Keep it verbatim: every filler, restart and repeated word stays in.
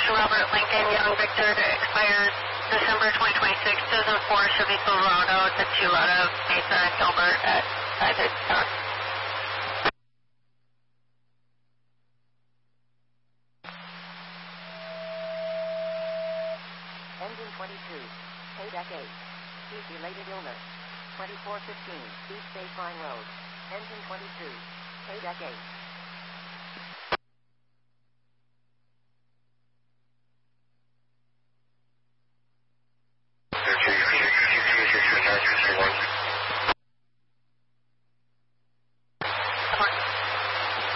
Robert Lincoln, Young Victor, expires December twenty twenty-six, Citizen four, Chevy Silverado, to two out of Mesa and Gilbert at five fifty-seven. Engine twenty-two, Paydeck eight. Heat-related illness. twenty-four fifteen, East Baseline Road. Engine twenty-two, Paydeck eight.